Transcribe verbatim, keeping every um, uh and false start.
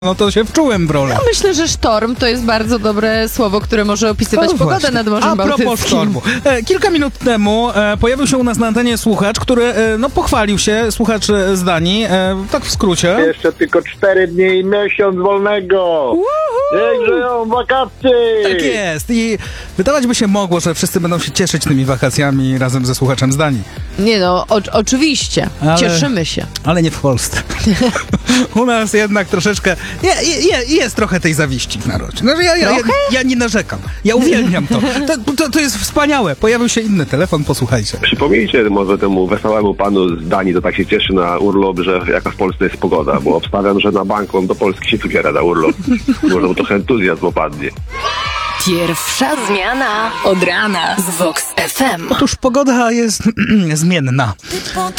No to się wczułem w rolę. Ja myślę, że sztorm to jest bardzo dobre słowo, które może opisywać No pogodę właśnie. nad Morzem A propos Bałtyckim. sztormu. E, kilka minut temu e, pojawił się u nas na antenie słuchacz, który e, no pochwalił się, słuchacz e, z Danii, e, tak w skrócie. Jeszcze tylko cztery dni i miesiąc wolnego. Niech żyją wakacje. Tak jest. I wydawać by się mogło, że wszyscy będą się cieszyć tymi wakacjami razem ze słuchaczem z Danii. Nie no, o, oczywiście. Ale- Cieszymy się. Ale nie w Polsce. U nas jednak troszeczkę je, je, jest trochę tej zawiści w narodzie. Znaczy ja, ja, ja, ja nie narzekam. Ja uwielbiam to. To, to. to jest wspaniałe. Pojawił się inny telefon, posłuchajcie. Przypomnijcie może temu wesołemu panu z Danii, to tak się cieszy na urlop, że jaka w Polsce jest pogoda, bo obstawiam, że na bank on do Polski się wybiera na urlop. Może mu trochę entuzjazm opadnie. Pierwsza zmiana od rana z Vox F M. Otóż pogoda jest zmienna.